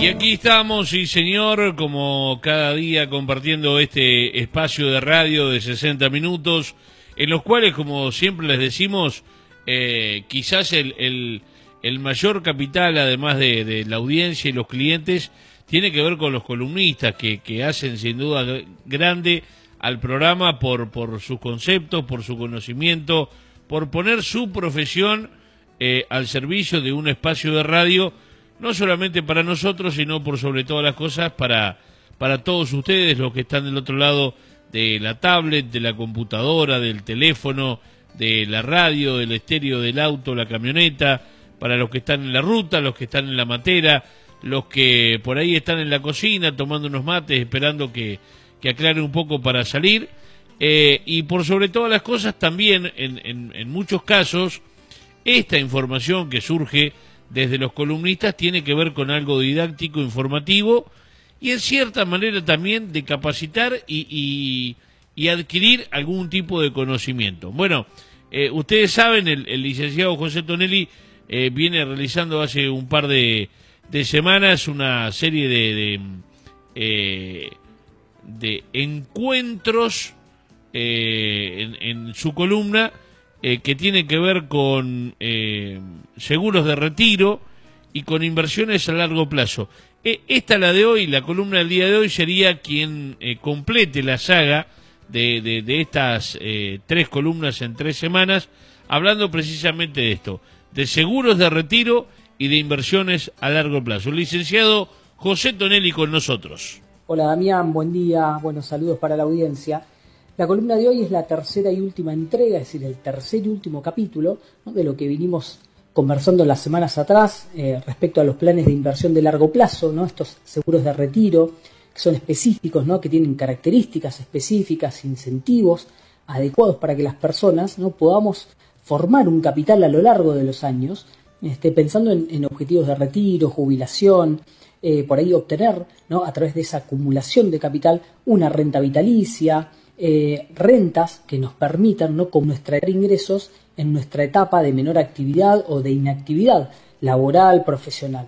Y aquí estamos, sí señor, como cada día compartiendo este espacio de radio de 60 minutos, en los cuales, como siempre les decimos, quizás el mayor capital, además de la audiencia y los clientes, tiene que ver con los columnistas que hacen sin duda grande al programa por sus conceptos, por su conocimiento, por poner su profesión al servicio de un espacio de radio, no solamente para nosotros, sino por sobre todas las cosas para todos ustedes, los que están del otro lado de la tablet, de la computadora, del teléfono, de la radio, del estéreo del auto, la camioneta, para los que están en la ruta, los que están en la matera, los que por ahí están en la cocina tomando unos mates, esperando que aclare un poco para salir, y por sobre todas las cosas también, en muchos casos, esta información que surge desde los columnistas tiene que ver con algo didáctico, informativo, y en cierta manera también de capacitar y adquirir algún tipo de conocimiento. Bueno, ustedes saben, el licenciado José Tonelli viene realizando hace un par de semanas una serie de encuentros en su columna que tiene que ver con seguros de retiro y con inversiones a largo plazo. Esta, la de hoy, la columna del día de hoy, sería quien complete la saga de estas 3 columnas en 3 semanas, hablando precisamente de esto, de seguros de retiro y de inversiones a largo plazo. El licenciado José Tonelli con nosotros. Hola Damián, buen día, buenos saludos para la audiencia. La columna de hoy es la tercera y última entrega, es decir, el tercer y último capítulo, ¿no?, de lo que vinimos conversando las semanas atrás respecto a los planes de inversión de largo plazo, ¿no?, estos seguros de retiro que son específicos, ¿no?, que tienen características específicas, incentivos adecuados para que las personas, ¿no?, podamos formar un capital a lo largo de los años, pensando en objetivos de retiro, jubilación, por ahí obtener, ¿no?, a través de esa acumulación de capital una renta vitalicia, rentas que nos permitan, ¿no?, como extraer ingresos en nuestra etapa de menor actividad o de inactividad laboral, profesional.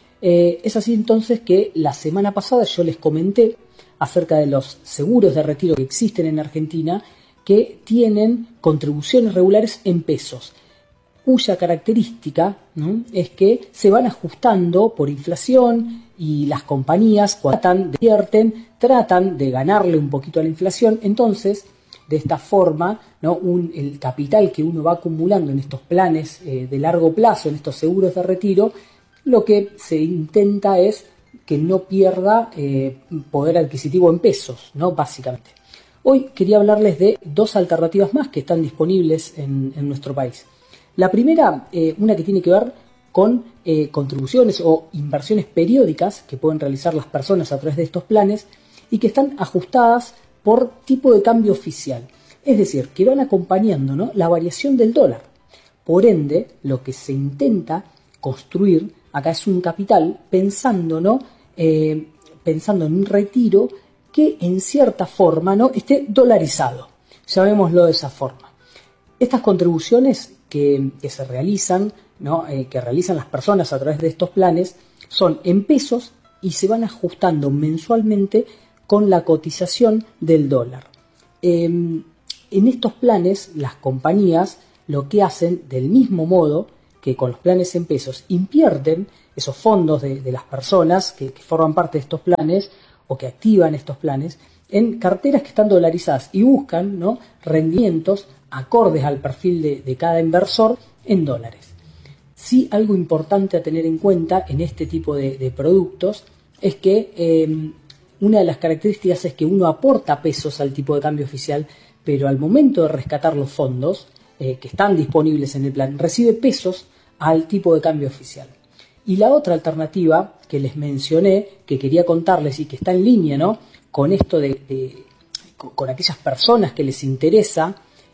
Es así entonces que la semana pasada yo les comenté acerca de los seguros de retiro que existen en Argentina, que tienen contribuciones regulares en pesos, cuya característica, ¿no?, es que se van ajustando por inflación y las compañías cuando tratan de ganarle un poquito a la inflación. Entonces, de esta forma, ¿no?, el capital que uno va acumulando en estos planes de largo plazo, en estos seguros de retiro, lo que se intenta es que no pierda poder adquisitivo en pesos, ¿no?, básicamente. Hoy quería hablarles de 2 alternativas más que están disponibles en nuestro país. La primera, una que tiene que ver con contribuciones o inversiones periódicas que pueden realizar las personas a través de estos planes y que están ajustadas por tipo de cambio oficial. Es decir, que van acompañando, ¿no?, la variación del dólar. Por ende, lo que se intenta construir acá es un capital pensando, ¿no?, pensando en un retiro que en cierta forma, ¿no?, esté dolarizado. Llamémoslo de esa forma. Estas contribuciones que se realizan, ¿no?, que realizan las personas a través de estos planes son en pesos y se van ajustando mensualmente con la cotización del dólar. En estos planes las compañías lo que hacen, del mismo modo que con los planes en pesos, invierten esos fondos de las personas que forman parte de estos planes o que activan estos planes en carteras que están dolarizadas y buscan, ¿no?, rendimientos acordes al perfil de cada inversor en dólares. Sí, algo importante a tener en cuenta en este tipo de productos es que una de las características es que uno aporta pesos al tipo de cambio oficial, pero al momento de rescatar los fondos que están disponibles en el plan, recibe pesos al tipo de cambio oficial. Y la otra alternativa que les mencioné, que quería contarles y que está en línea, ¿no?, con esto con aquellas personas que les interesa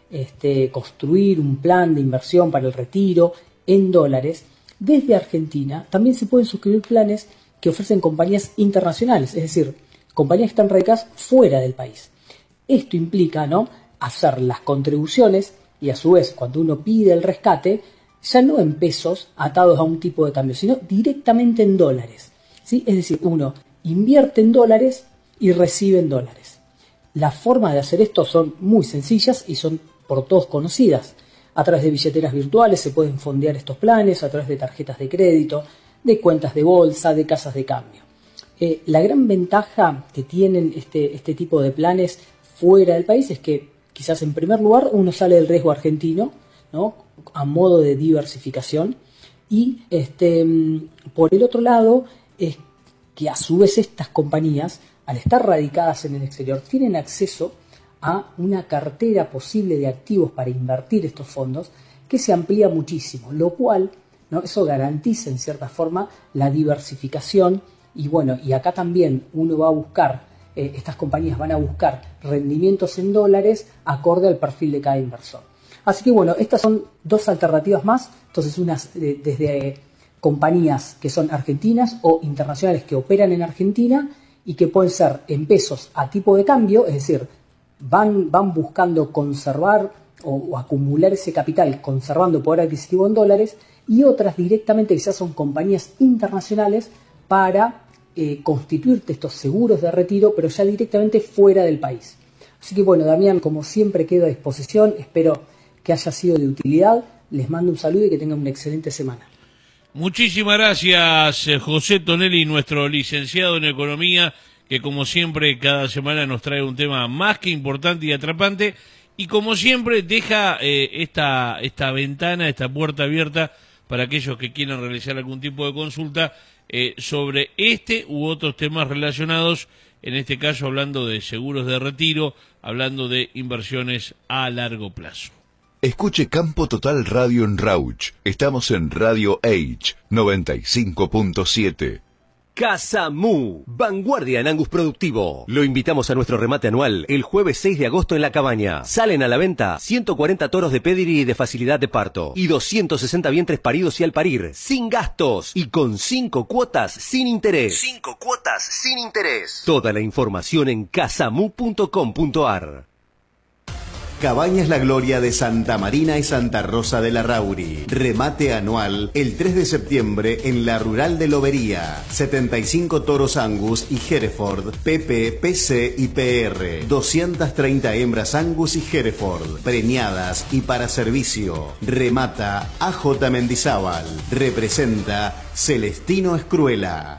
construir un plan de inversión para el retiro en dólares, desde Argentina también se pueden suscribir planes que ofrecen compañías internacionales, es decir, compañías que están radicadas fuera del país. Esto implica, ¿no?, hacer las contribuciones y a su vez cuando uno pide el rescate, ya no en pesos atados a un tipo de cambio, sino directamente en dólares. ¿sí? Es decir, uno invierte en dólares y recibe en dólares. Las formas de hacer esto son muy sencillas y son por todos conocidas. A través de billeteras virtuales se pueden fondear estos planes, a través de tarjetas de crédito, de cuentas de bolsa, de casas de cambio. La gran ventaja que tienen este tipo de planes fuera del país es que quizás en primer lugar uno sale del riesgo argentino, ¿no? A modo de diversificación, y por el otro lado es que a su vez estas compañías, al estar radicadas en el exterior, tienen acceso a una cartera posible de activos para invertir estos fondos que se amplía muchísimo, lo cual, ¿no? Eso garantiza en cierta forma la diversificación. Y bueno, y acá también uno va a buscar, estas compañías van a buscar rendimientos en dólares acorde al perfil de cada inversor. Así que bueno, estas son dos alternativas más. Entonces, unas desde compañías que son argentinas o internacionales que operan en Argentina y que pueden ser en pesos a tipo de cambio, es decir, van buscando conservar o acumular ese capital conservando poder adquisitivo en dólares, y otras directamente que ya son compañías internacionales para constituirte estos seguros de retiro, pero ya directamente fuera del país. Así que bueno, Damián, como siempre quedo a disposición, espero que haya sido de utilidad, les mando un saludo y que tengan una excelente semana. Muchísimas gracias, José Tonelli, nuestro licenciado en Economía, que como siempre cada semana nos trae un tema más que importante y atrapante, y como siempre deja esta ventana, esta puerta abierta para aquellos que quieran realizar algún tipo de consulta sobre este u otros temas relacionados, en este caso hablando de seguros de retiro, hablando de inversiones a largo plazo. Escuche Campo Total Radio en Rauch. Estamos en Radio Age 95.7. Casa Mu, vanguardia en Angus productivo. Lo invitamos a nuestro remate anual el jueves 6 de agosto en La Cabaña. Salen a la venta 140 toros de pedigree de facilidad de parto y 260 vientres paridos y al parir, sin gastos y con 5 cuotas sin interés. 5 cuotas sin interés. Toda la información en casamu.com.ar. Cabañas La Gloria de Santa Marina y Santa Rosa de la Rauri. Remate anual el 3 de septiembre en la Rural de Lobería. 75 toros Angus y Hereford, PP, PC y PR. 230 hembras Angus y Hereford, preñadas y para servicio. Remata AJ Mendizábal. Representa Celestino Escruela.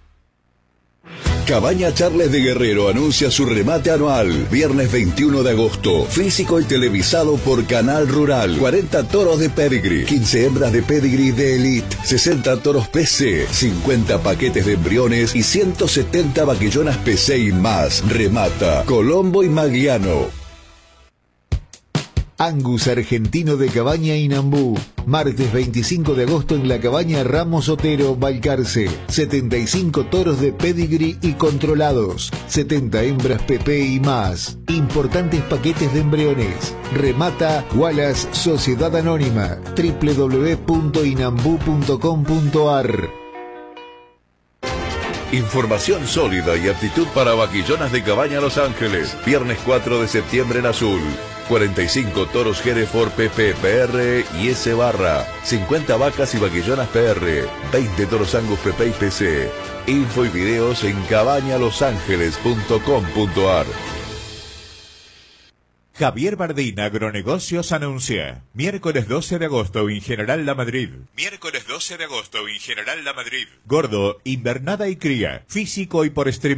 Cabaña Charles de Guerrero anuncia su remate anual, viernes 21 de agosto, físico y televisado por Canal Rural. 40 toros de pedigree, 15 hembras de pedigree de elite, 60 toros PC, 50 paquetes de embriones y 170 vaquillonas PC y más. Remata Colombo y Magliano. Angus Argentino de Cabaña Inambú. Martes 25 de agosto en la Cabaña Ramos Otero, Balcarce. 75 toros de pedigree y controlados. 70 hembras PP y más. Importantes paquetes de embriones. Remata Wallace Sociedad Anónima. www.inambú.com.ar. Información sólida y aptitud para vaquillonas de Cabaña Los Ángeles. Viernes 4 de septiembre en Azul. 45 toros Hereford PP, PR y S barra. 50 vacas y vaquillonas PR. 20 toros Angus PP y PC. Info y videos en cabañalosangeles.com.ar. Javier Bardín Agronegocios anuncia. Miércoles 12 de agosto en General La Madrid. Miércoles 12 de agosto en General La Madrid. Gordo, invernada y cría. Físico y por streaming.